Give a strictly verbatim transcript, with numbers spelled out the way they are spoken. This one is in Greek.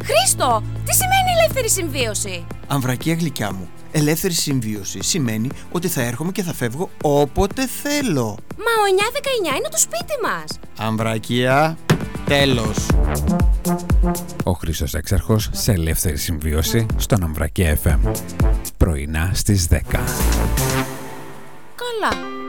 Χρήστο, τι σημαίνει ελεύθερη συμβίωση? Αμβρακία γλυκιά μου, ελεύθερη συμβίωση σημαίνει ότι θα έρχομαι και θα φεύγω όποτε θέλω. Μα ο εννιά δεκαεννιά είναι το σπίτι μας. Αμβρακία, τέλος. Ο Χρήστος Έξαρχος σε ελεύθερη συμβίωση στον Αμβρακία εφ εμ. Πρωινά στις δέκα. Καλά.